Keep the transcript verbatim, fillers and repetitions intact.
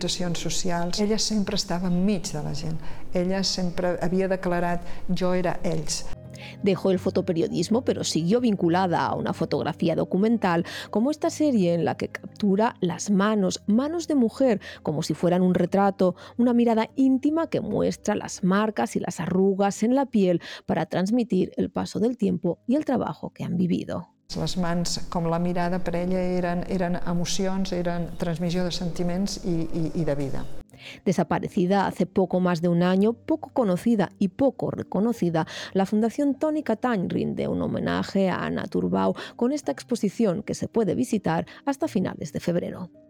organitzacions socials. Ella sempre estava enmig de la gent. Ella sempre havia declarat jo era ells. Dejó el fotoperiodismo, pero siguió vinculada a una fotografía documental, como esta serie en la que captura las manos, manos de mujer, como si fueran un retrato, una mirada íntima que muestra las marcas y las arrugas en la piel para transmitir el paso del tiempo y el trabajo que han vivido. Les mans, com la mirada, per ella eren, eren emocions, eren transmissió de sentiments i, i, i de vida. Desaparecida hace poco más de un año, poco conocida y poco reconocida, la Fundación Toni Catany rinde un homenaje a Anna Turbau con esta exposición que se puede visitar hasta finales de febrero.